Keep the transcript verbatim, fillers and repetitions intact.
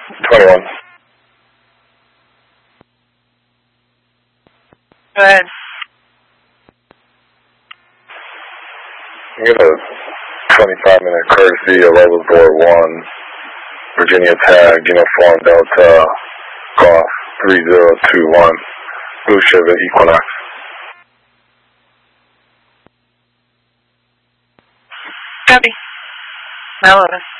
twenty-one. Go ahead. I'm going to twenty-five minute courtesy, Arrival Board one, Virginia tag, Uniform Delta, Golf three zero two one, Blue Chevy Equinox. Copy. eleven.